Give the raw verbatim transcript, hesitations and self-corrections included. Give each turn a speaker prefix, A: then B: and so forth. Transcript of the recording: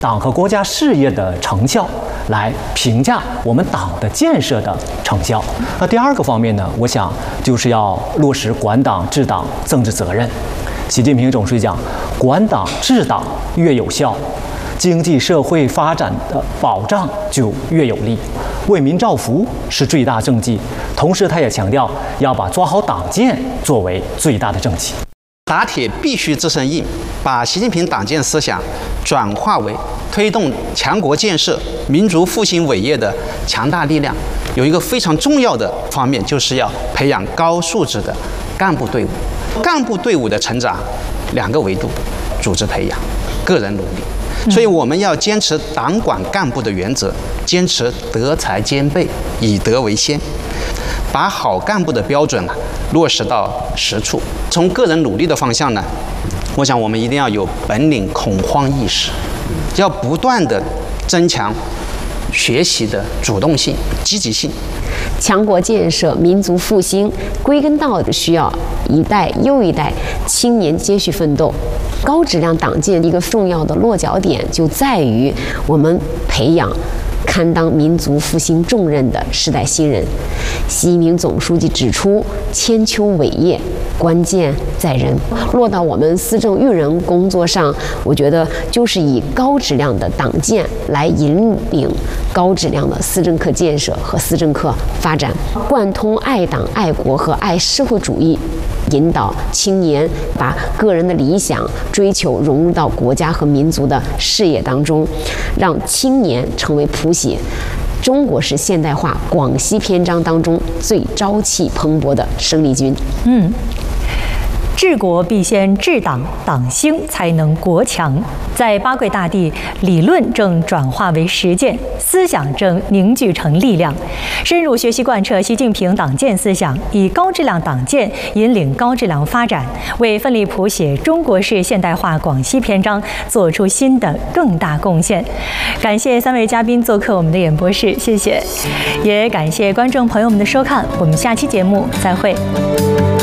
A: 党和国家事业的成效，来评价我们党的建设的成效。那第二个方面呢，我想就是要落实管党治党政治责任。习近平总书记讲，管党治党越有效，经济社会发展的保障就越有力，为民造福是最大政绩。同时，他也强调要把抓好党建作为最大的政绩。
B: 打铁必须自身硬，把习近平党建思想转化为推动强国建设、民族复兴伟业的强大力量。有一个非常重要的方面，就是要培养高素质的干部队伍。干部队伍的成长，两个维度：组织培养、个人努力。所以我们要坚持党管干部的原则，坚持德才兼备，以德为先，把好干部的标准啊落实到实处。从个人努力的方向呢，我想我们一定要有本领恐慌意识，要不断的增强学习的主动性、积极性。
C: 强国建设、民族复兴，归根到底需要一代又一代青年接续奋斗。高质量党建一个重要的落脚点就在于我们培养堪当民族复兴重任的时代新人。习近平总书记指出，千秋伟业关键在人。落到我们思政育人工作上，我觉得就是以高质量的党建来引领高质量的思政课建设和思政课发展，贯通爱党爱国和爱社会主义，引导青年把个人的理想追求融入到国家和民族的事业当中，让青年成为谱写中国式现代化广西篇章当中最朝气蓬勃的生力军。
D: 嗯。治国必先治党，党兴才能国强。在八桂大地，理论正转化为实践，思想正凝聚成力量。深入学习贯彻习近平党建思想，以高质量党建引领高质量发展，为奋力谱写中国式现代化广西篇章做出新的更大贡献。感谢三位嘉宾做客我们的演播室，谢谢，也感谢观众朋友们的收看，我们下期节目再会。